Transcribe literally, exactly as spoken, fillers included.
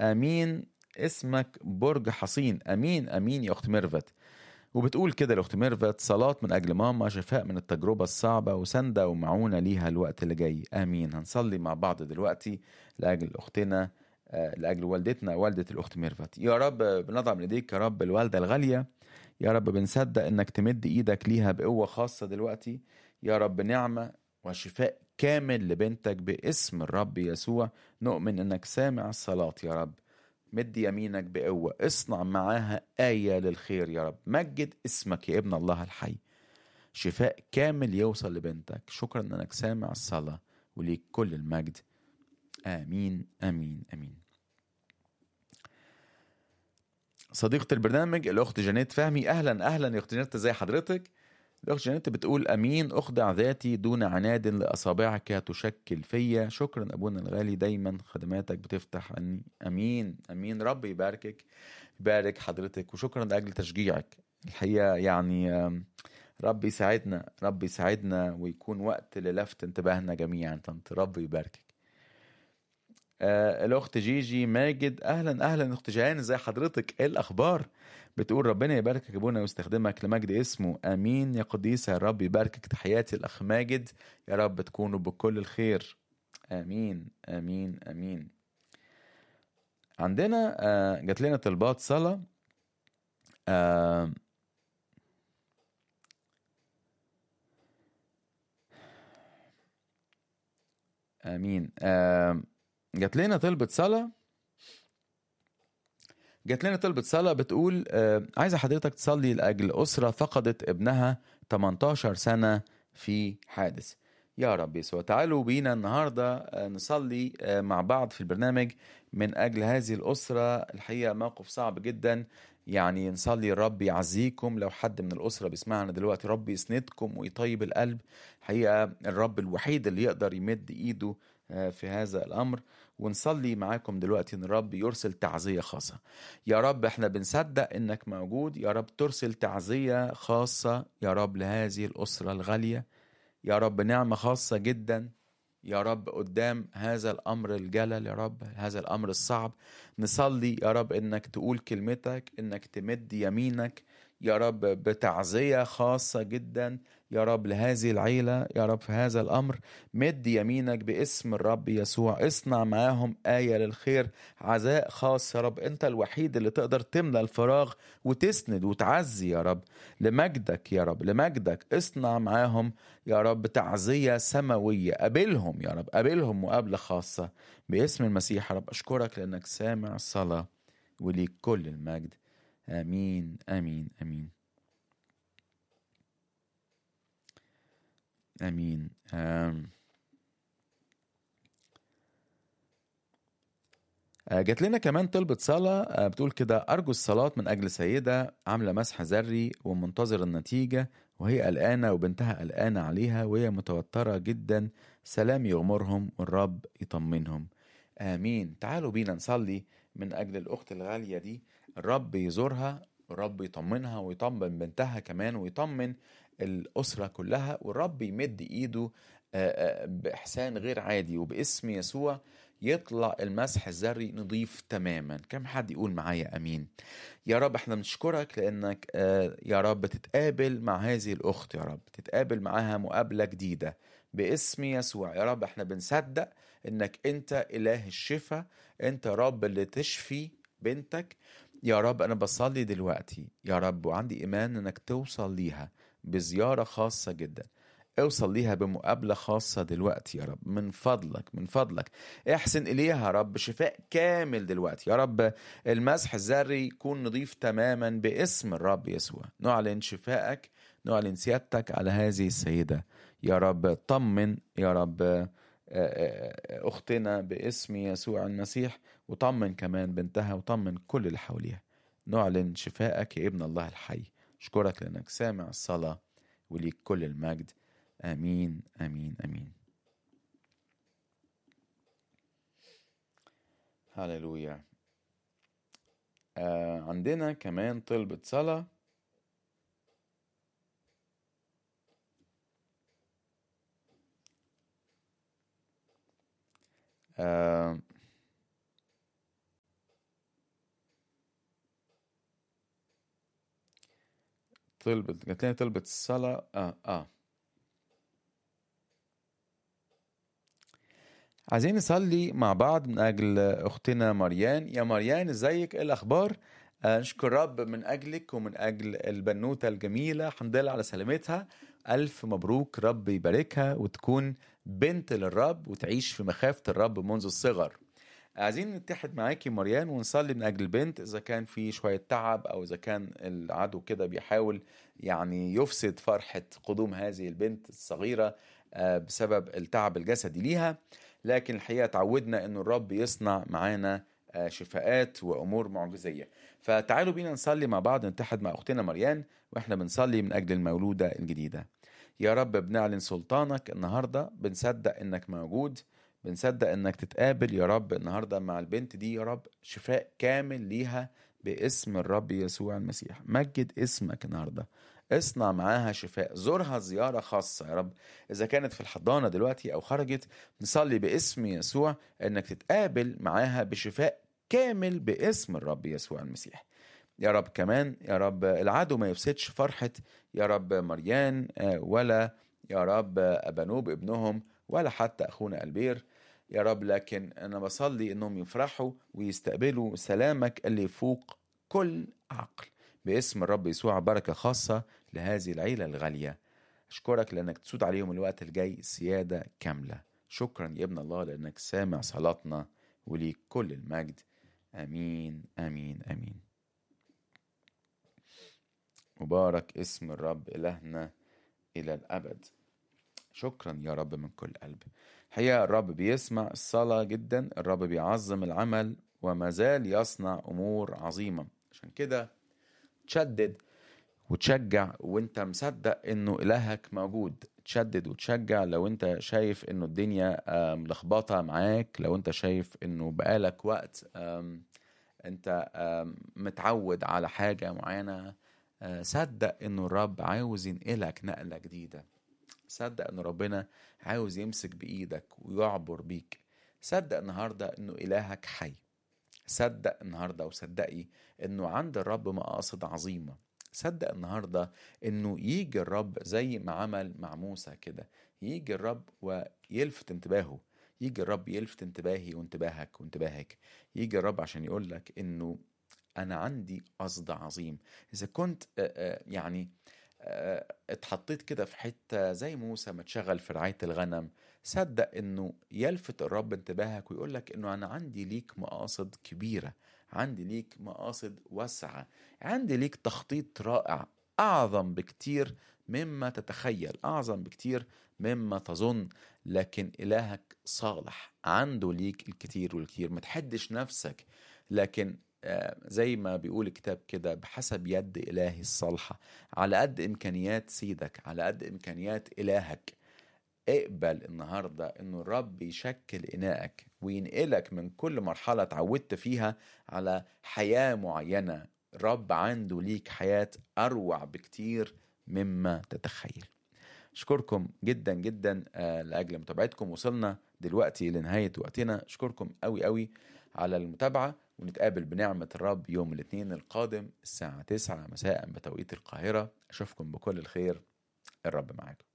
امين. اسمك برج حصين. امين امين يا اخت ميرفت. وبتقول كده الاخت ميرفت: صلاة من اجل ماما، شفاء من التجربة الصعبة، وسندة ومعونة ليها الوقت اللي جاي. امين. هنصلي مع بعض دلوقتي لاجل اختنا، آه، لاجل والدتنا، والدة الاخت ميرفت. يا رب بنضع من ايديك يا رب الوالدة الغالية. يا رب بنصدق انك تمد ايدك ليها بقوة خاصة دلوقتي. يا رب نعمة وشفاء كامل لبنتك باسم الرب يسوع. نؤمن انك سامع الصلاة يا رب. مد يمينك بقوة، اصنع معاها آية للخير يا رب. مجد اسمك يا ابن الله الحي. شفاء كامل يوصل لبنتك. شكرا انك سامع الصلاة، وليك كل المجد. آمين آمين آمين. صديقة البرنامج الأخت جانيت فهمي، أهلا أهلا يا أخت جانيت، زي حضرتك؟ الأخت جانيت بتقول: أمين، أخضع ذاتي دون عناد لأصابعك تشكل فيا. شكرا أبونا الغالي، دايما خدماتك بتفتح عني. أمين أمين. رب يباركك، يبارك حضرتك، وشكرا لأجل تشجيعك. الحقيقة يعني آم، رب يساعدنا، رب يساعدنا ويكون وقت للفت انتباهنا جميعا. طنط رب يباركك. آه الأخت جيجي ماجد، أهلا أهلا أخت جيهان، ازي حضرتك؟ إيه الأخبار؟ بتقول: ربنا يباركك يا ابونا ويستخدمك لمجد اسمه. امين يا قديسة. يا رب يباركك. تحياتي الاخ ماجد، يا رب تكونوا بكل الخير. امين امين امين. عندنا آه جات لنا طلبات صلاة. آه امين. آه جات لنا طلبة صلاة جات لنا طلبة صلاة بتقول: آه عايزة حضرتك تصلي لأجل أسرة فقدت ابنها تمنتاشر سنة في حادث. يا رب يسوع، تعالوا بينا النهاردة آه نصلي آه مع بعض في البرنامج من أجل هذه الأسرة. الحقيقة موقف صعب جدا. يعني نصلي الرب يعزيكم. لو حد من الأسرة بيسمعنا دلوقتي، رب يسندكم ويطيب القلب. الحقيقة الرب الوحيد اللي يقدر يمد إيده آه في هذا الأمر. ونصلي معاكم دلوقتي ان الرب يرسل تعزية خاصة. يا رب احنا بنصدق انك موجود. يا رب ترسل تعزية خاصة يا رب لهذه الأسرة الغالية. يا رب نعمة خاصة جدا يا رب قدام هذا الأمر الجلل. يا رب هذا الأمر الصعب، نصلي يا رب إنك تقول كلمتك، إنك تمد يمينك يا رب بتعزية خاصة جدا يا رب لهذه العيلة. يا رب في هذا الأمر مد يمينك باسم الرب يسوع. اصنع معاهم آية للخير، عزاء خاص يا رب. أنت الوحيد اللي تقدر تملى الفراغ وتسند وتعزي يا رب لمجدك. يا رب لمجدك اصنع معاهم يا رب تعزية سماوية. قابلهم يا رب، قابلهم مقابلة خاصة باسم المسيح. يا رب أشكرك لأنك سامع الصلاة، وليك كل المجد. آمين آمين آمين آمين. آم. آه، جات لنا كمان طلبة صلاة آه، بتقول كده: أرجو الصلاة من أجل سيدة عاملة مسح ذري ومنتظرة النتيجة، وهي قلقانة وبنتها قلقانة عليها وهي متوترة جدا. سلام يغمرهم والرب يطمنهم. آمين. تعالوا بينا نصلي من أجل الأخت الغالية دي. الرب يزورها، الرب يطمنها ويطمن بنتها كمان، ويطمن الأسرة كلها، والرب يمد إيده آه، آه، بإحسان غير عادي. وباسم يسوع يطلع المسح الذري نضيف تماما. كم حد يقول معايا امين؟ يا رب احنا بنشكرك لانك آه يا رب تتقابل مع هذه الاخت. يا رب تتقابل معاها مقابلة جديدة باسم يسوع. يا رب احنا بنصدق انك انت اله الشفاء. انت رب اللي تشفي بنتك. يا رب انا بصلي دلوقتي يا رب، وعندي ايمان انك توصل ليها بزيارة خاصة جدا. اوصل ليها بمقابلة خاصة دلوقتي يا رب، من فضلك من فضلك احسن إليها يا رب شفاء كامل دلوقتي. يا رب المسح الذري يكون نظيف تماما باسم الرب يسوع. نعلن شفائك، نعلن سيادتك على هذه السيدة. يا رب طمن يا رب آه، آه، أختنا باسم يسوع المسيح، وطمن كمان بنتها، وطمن كل اللي حواليها. نعلن شفائك يا ابن الله الحي. أشكرك لأنك سامع الصلاة، وليك كل المجد. آمين آمين آمين. هللويا. آه عندنا كمان طلبة صلاة. آه طلبت جات لنا طلبت الصلاة اه اه عايزين نصلي مع بعض من أجل أختنا مريان. يا مريان ازيك، ايه الأخبار؟ آه نشكر رب من أجلك ومن أجل البنوتة الجميلة، الحمد لله على سلامتها. ألف مبروك، رب يباركها وتكون بنت للرب وتعيش في مخافة الرب منذ الصغر. عايزين نتحد معاكي مريان ونصلي من أجل البنت، إذا كان في شوية تعب أو إذا كان العدو كده بيحاول يعني يفسد فرحة قدوم هذه البنت الصغيرة آه، بسبب التعب الجسدي ليها. لكن الحقيقة تعودنا أن الرب يصنع معانا آه، شفاءات وأمور معجزية. فتعالوا بينا نصلي مع بعض، نتحد مع أختنا مريان وإحنا بنصلي من أجل المولودة الجديدة. يا رب بنعلن سلطانك النهاردة، بنصدق إنك موجود، بنصدق انك تتقابل يا رب النهارده مع البنت دي يا رب، شفاء كامل ليها باسم الرب يسوع المسيح. مجد اسمك النهارده، اصنع معاها شفاء، زورها زيارة خاصة يا رب. إذا كانت في الحضانة دلوقتي أو خرجت، نصلي باسم يسوع إنك تتقابل معاها بشفاء كامل باسم الرب يسوع المسيح. يا رب كمان يا رب العدو ما يفسدش فرحة يا رب مريان آه، ولا يا رب أبانوب ابنهم ولا حتى أخونا البير يا رب. لكن أنا بصلي إنهم يفرحوا ويستقبلوا سلامك اللي يفوق كل عقل باسم الرب يسوع. بركة خاصة لهذه العيلة الغالية. أشكرك لأنك تسود عليهم الوقت الجاي سيادة كاملة. شكرا يا ابن الله لأنك سامع صلاتنا، وليك كل المجد. آمين آمين آمين. مبارك اسم الرب إلهنا إلى الأبد. شكرا يا رب من كل قلب. الحقيقة الرب بيسمع الصلاة جدا، الرب بيعظم العمل وما زال يصنع أمور عظيمة. عشان كده تشدد وتشجع وانت مصدق انه إلهك موجود. تشدد وتشجع لو انت شايف انه الدنيا آه، ملخبطة معاك، لو انت شايف انه بقالك وقت آم، انت آم، متعود على حاجة معينة. آه، صدق انه الرب عاوز ينقلك نقلة جديدة. صدق ان ربنا عاوز يمسك بايدك ويعبر بيك. صدق النهاردة انه الهك حي. صدق النهاردة وصدقي انه عند الرب مقاصد عظيمة. صدق النهاردة انه يجي الرب زي ما عمل مع موسى كده، يجي الرب ويلفت انتباهه. يجي الرب يلفت انتباهي وانتباهك وانتباهك. يجي الرب عشان يقولك انه انا عندي قصد عظيم. اذا كنت آه، آه، يعني آه، اتحطيت كده في حتة زي موسى متشغل في رعاية الغنم، صدق انه يلفت الرب انتباهك ويقولك انه انا عندي ليك مقاصد كبيرة، عندي ليك مقاصد واسعة، عندي ليك تخطيط رائع، اعظم بكتير مما تتخيل، اعظم بكتير مما تظن. لكن الهك صالح، عنده ليك الكتير والكتير. ما تحدش نفسك، لكن آه، زي ما بيقول الكتاب كده، بحسب يد إلهي الصالحة، على قد إمكانيات سيدك، على قد إمكانيات إلهك. اقبل النهاردة إنه الرب يشكل إناءك وينقلك من كل مرحلة تعودت فيها على حياة معينة. الرب عنده ليك حياة أروع بكتير مما تتخيل. أشكركم جدا جدا آه، لأجل متابعتكم. وصلنا دلوقتي لنهاية وقتنا. أشكركم قوي قوي على المتابعة، ونتقابل بنعمة الرب يوم الاثنين القادم الساعة تسعة مساء بتوقيت القاهرة. أشوفكم بكل الخير. الرب معاكم.